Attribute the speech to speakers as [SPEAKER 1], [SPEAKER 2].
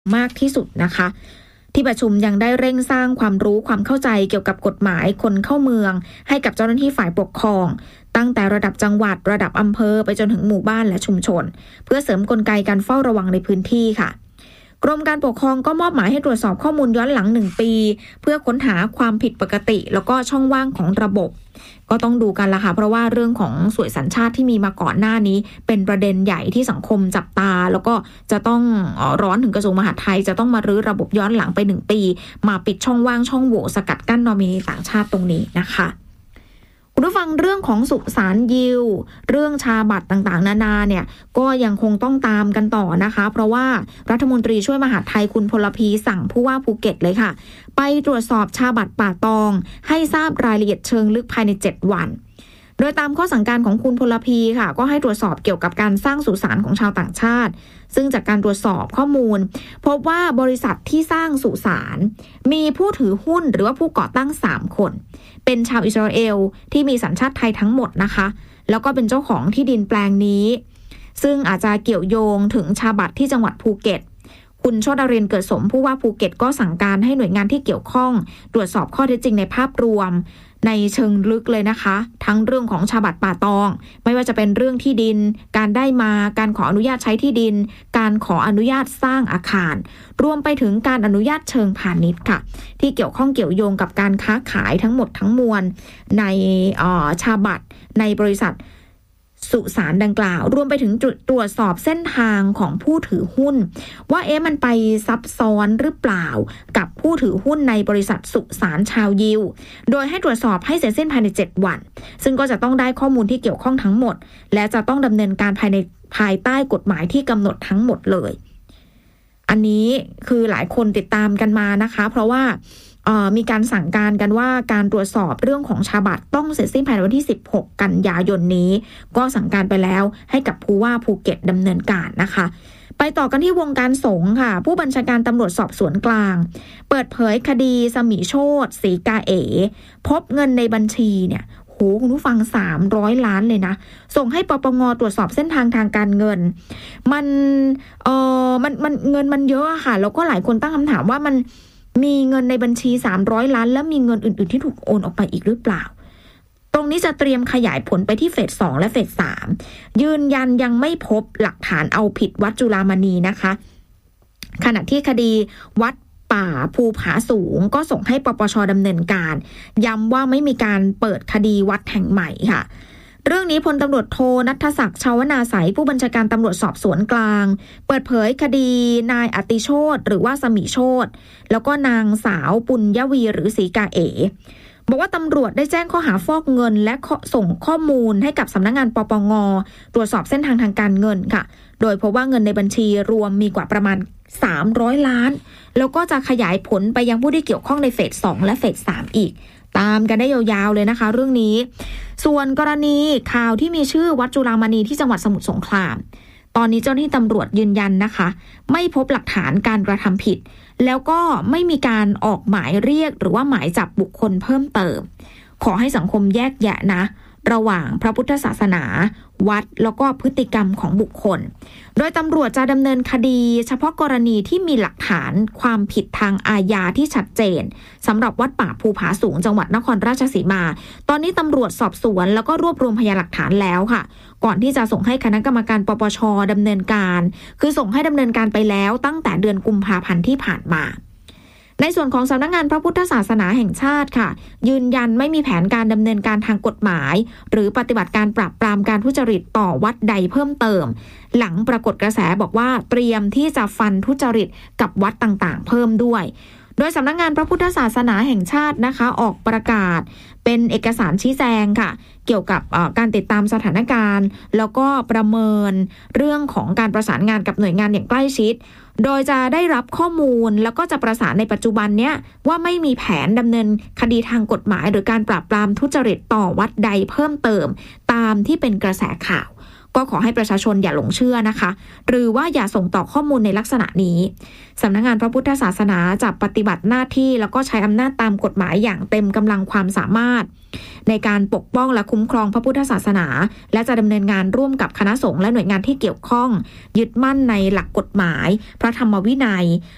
[SPEAKER 1] มากที่สุดนะคะที่ประชุมยังได้เร่งสร้างความรู้ความเข้าใจเกี่ยวกับกฎหมายคนเข้าเมืองให้กับเจ้าหน้าที่ฝ่ายปกครองตั้งแต่ระดับจังหวัดระดับอำเภอไปจนถึงหมู่บ้านและชุมชนเพื่อเสริมกลไกการเฝ้าระวังในพื้นที่ค่ะกรมการปกครองก็มอบหมายให้ตรวจสอบข้อมูลย้อนหลัง1 ปีเพื่อค้นหาความผิดปกติแล้วก็ช่องว่างของระบบก็ต้องดูกันละค่ะเพราะว่าเรื่องของสวยสัญชาติที่มีมาก่อนหน้านี้เป็นประเด็นใหญ่ที่สังคมจับตาแล้วก็จะต้องร้อนถึงกระทรวงมหาดไทยจะต้องมารื้อระบบย้อนหลังไป1 ปีมาปิดช่องว่างช่องโหว่สกัดกั้นนอมินีต่างชาติตรงนี้นะคะคุณผู้ฟังเรื่องของสุสานยิวเรื่องชาบัตรต่างๆนานาเนี่ยก็ยังคงต้องตามกันต่อนะคะเพราะว่ารัฐมนตรีช่วยมหาดไทยคุณพลพีสั่งผู้ว่าภูเก็ตเลยค่ะไปตรวจสอบชาบัตรป่าตองให้ทราบรายละเอียดเชิงลึกภายใน7 วันโดยตามข้อสั่งการของคุณพลพีค่ะก็ให้ตรวจสอบเกี่ยวกับการสร้างสุสานของชาวต่างชาติซึ่งจากการตรวจสอบข้อมูลพบว่าบริษัทที่สร้างสุสานมีผู้ถือหุ้นหรือว่าผู้ก่อตั้ง3 คนเป็นชาวอิสราเอลที่มีสัญชาติไทยทั้งหมดนะคะแล้วก็เป็นเจ้าของที่ดินแปลงนี้ซึ่งอาจจะเกี่ยวโยงถึงชาบัตรที่จังหวัดภูเก็ตคุณโชติรินทร์เกิดสมผู้ว่าภูเก็ตก็สั่งการให้หน่วยงานที่เกี่ยวข้องตรวจสอบข้อเท็จจริงในภาพรวมในเชิงลึกเลยนะคะทั้งเรื่องของชาบัตรป่าตองไม่ว่าจะเป็นเรื่องที่ดินการได้มาการขออนุญาตใช้ที่ดินการขออนุญาตสร้างอาคารรวมไปถึงการอนุญาตเชิงพาณิชย์ค่ะที่เกี่ยวข้องเกี่ยวโยงกับการค้าขายทั้งหมดทั้งมวลในชาบัตรในบริษัทสุสานดังกล่าวรวมไปถึงตรวจสอบเส้นทางของผู้ถือหุ้นว่ามันไปซับซ้อนหรือเปล่ากับผู้ถือหุ้นในบริษัทสุสานชาวยิวโดยให้ตรวจสอบให้เสร็จสิ้นภายใน7 วันซึ่งก็จะต้องได้ข้อมูลที่เกี่ยวข้องทั้งหมดและจะต้องดำเนินการภายใต้กฎหมายที่กำหนดทั้งหมดเลยอันนี้คือหลายคนติดตามกันมานะคะเพราะว่ามีการสั่งการกันว่าการตรวจสอบเรื่องของชาบัตรต้องเสร็จสิ้นภายในวันที่16 กันยายนนี้ก็สั่งการไปแล้วให้กับผู้ว่าภูเก็ตดำเนินการนะคะไปต่อกันที่วงการสงฆ์ค่ะผู้บัญชาการตำรวจสอบสวนกลางเปิดเผยคดีสมิโชติศรีกาเอ๋พบเงินในบัญชีเนี่ยคุณผู้ฟัง300 ล้านเลยนะส่งให้ปปงตรวจสอบเส้นทางทางการเงินมันเงินมันเยอะค่ะแล้วก็หลายคนตั้งคำถามว่ามันมีเงินในบัญชี300 ล้านแล้วมีเงินอื่นๆที่ถูกโอนออกไปอีกหรือเปล่าตรงนี้จะเตรียมขยายผลไปที่เฟส 2และเฟส 3ยืนยันยังไม่พบหลักฐานเอาผิดวัดจุฬามณีนะคะขณะที่คดีวัดป่าภูผาสูงก็ส่งให้ปปช.ดำเนินการย้ำว่าไม่มีการเปิดคดีวัดแห่งใหม่ค่ะเรื่องนี้พลตำรวจโทณัฐศักดิ์ชาวนาไสผู้บัญชาการตำรวจสอบสวนกลางเปิดเผยคดีนายอติโชติหรือว่าสมิโชติแล้วก็นางสาวปุญญวีหรือศรีกาเอ๋บอกว่าตำรวจได้แจ้งข้อหาฟอกเงินและส่งข้อมูลให้กับสำนักงานปปงตรวจสอบเส้นทางทางการเงินค่ะโดยพบว่าเงินในบัญชีรวมมีกว่าประมาณ300 ล้านแล้วก็จะขยายผลไปยังผู้ที่เกี่ยวข้องในเฟส 2และเฟส 3อีกตามกันได้ยาวๆเลยนะคะเรื่องนี้ส่วนกรณีข่าวที่มีชื่อวัดจุฬามณีที่จังหวัดสมุทรสงครามตอนนี้เจ้าหน้าที่ตำรวจยืนยันนะคะไม่พบหลักฐานการกระทำผิดแล้วก็ไม่มีการออกหมายเรียกหรือว่าหมายจับบุคคลเพิ่มเติมขอให้สังคมแยกแยะนะระหว่างพระพุทธศาสนาวัดแล้วก็พฤติกรรมของบุคคลโดยตำรวจจะดำเนินคดีเฉพาะกรณีที่มีหลักฐานความผิดทางอาญาที่ชัดเจนสำหรับวัดป่าภูผาสูงจังหวัดนครราชสีมาตอนนี้ตำรวจสอบสวนแล้วก็รวบรวมพยานหลักฐานแล้วค่ะก่อนที่จะส่งให้คณะกรรมการปปช.ดำเนินการคือส่งให้ดำเนินการไปแล้วตั้งแต่เดือนกุมภาพันธ์ที่ผ่านมาในส่วนของสำนักงานพระพุทธศาสนาแห่งชาติค่ะยืนยันไม่มีแผนการดำเนินการทางกฎหมายหรือปฏิบัติการปราบปรามการทุจริตต่อวัดใดเพิ่มเติมหลังปรากฏกระแสบอกว่าเตรียมที่จะฟันทุจริตกับวัดต่างๆเพิ่มด้วยโดยสำนักงานพระพุทธศาสนาแห่งชาตินะคะออกประกาศเป็นเอกสารชี้แจงค่ะเกี่ยวกับการติดตามสถานการณ์แล้วก็ประเมินเรื่องของการประสานงานกับหน่วยงานอย่างใกล้ชิดโดยจะได้รับข้อมูลแล้วก็จะประสานในปัจจุบันเนี้ยว่าไม่มีแผนดำเนินคดีทางกฎหมายหรือการปราบปรามทุจริตต่อวัดใดเพิ่มเติมตามที่เป็นกระแสข่าวก็ขอให้ประชาชนอย่าหลงเชื่อนะคะหรือว่าอย่าส่งต่อข้อมูลในลักษณะนี้สำนักงานพระพุทธศาสนาจะปฏิบัติหน้าที่แล้วก็ใช้อำนาจตามกฎหมายอย่างเต็มกำลังความสามารถในการปกป้องและคุ้มครองพระพุทธศาสนาและจะดำเนินงานร่วมกับคณะสงฆ์และหน่วยงานที่เกี่ยวข้องยึดมั่นในหลักกฎหมายพระธรรมวินัย